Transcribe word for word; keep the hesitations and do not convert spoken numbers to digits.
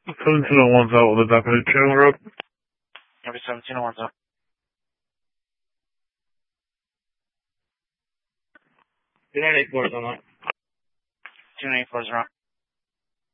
seventeen oh one's out with a deputy Chandler up. Every seventeen oh one's up. two nine eight four is on line. two nine eight four is around.